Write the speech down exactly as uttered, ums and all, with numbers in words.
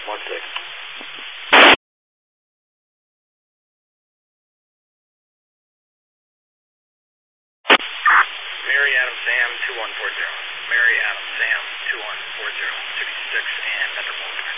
one six. Mary Adam Sam two one four zero. Mary Adam Sam two one four zero. sixty-six and Metropole.